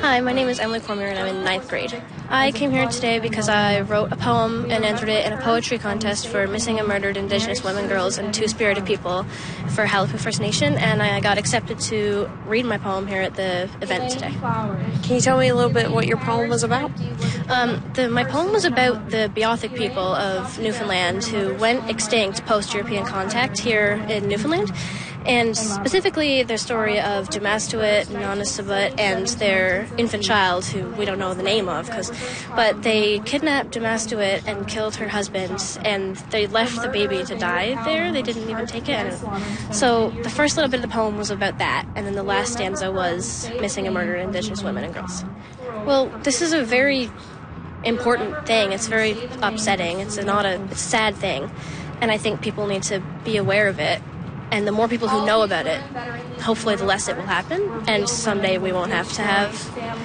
Hi, my name is Emily Cormier and I'm in ninth grade. I came here today because I wrote a poem and entered it in a poetry contest for missing and murdered Indigenous women, girls, and two-spirited people for Halipu First Nation, and I got accepted to read my poem here at the event today. Can you tell me a little bit what your poem was about? My poem was about the Beothuk people of Newfoundland who went extinct post-European contact here in Newfoundland, and specifically their story of Dumastuit, Nonasabut, and their infant child, who we don't know the name of, but they kidnapped Dumastuit and killed her husband, and they left the baby to die there. They didn't even take it. So the first little bit of the poem was about that, and then the last stanza was missing and murdered Indigenous women and girls. Well, this is a very important thing. It's very upsetting. It's a sad thing, and I think people need to be aware of it. And the more people who know about it, hopefully the less it will happen. And someday we won't have to have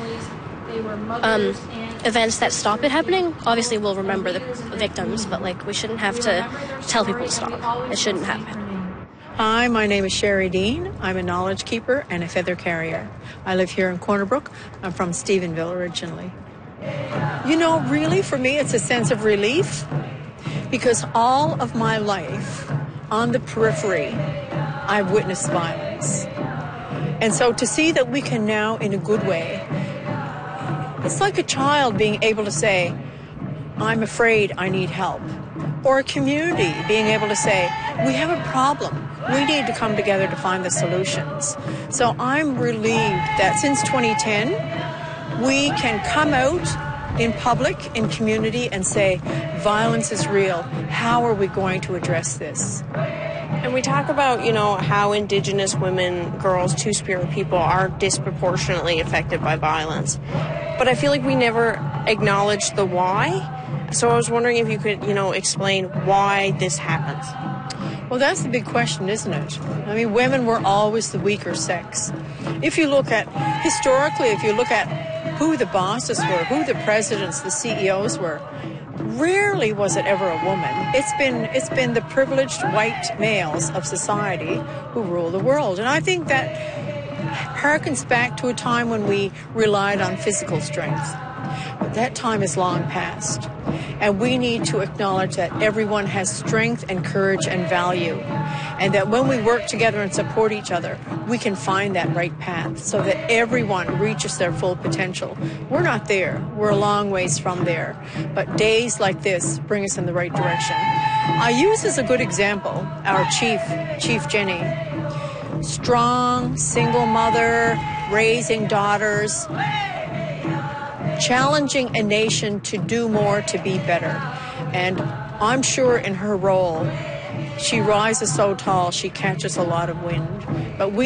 events that stop it happening. Obviously, we'll remember the victims, but we shouldn't have to tell people to stop. It shouldn't happen. Hi, my name is Sherry Dean. I'm a knowledge keeper and a feather carrier. I live here in Corner Brook. I'm from Stephenville originally. Really, for me, it's a sense of relief because all of my life, on the periphery, I've witnessed violence. And so to see that we can now, in a good way, it's like a child being able to say, I'm afraid, I need help. Or a community being able to say, we have a problem. We need to come together to find the solutions. So I'm relieved that since 2010, we can come out in public, in community, and say, violence is real. How are we going to address this? And we talk about, how Indigenous women, girls, two-spirit people are disproportionately affected by violence. But I feel like we never acknowledge the why. So I was wondering if you could, explain why this happens. Well, that's the big question, isn't it? I mean, women were always the weaker sex. If you look at, historically, who the bosses were, who the presidents, the CEOs were, rarely was it ever a woman. It's been the privileged white males of society who rule the world. And I think that harkens back to a time when we relied on physical strength. But that time is long past. And we need to acknowledge that everyone has strength and courage and value. And that when we work together and support each other, we can find that right path so that everyone reaches their full potential. We're not there. We're a long ways from there. But days like this bring us in the right direction. I use as a good example our Chief Jenny. Strong, single mother, raising daughters, challenging a nation to do more, to be better. And I'm sure in her role, she rises so tall, she catches a lot of wind. But we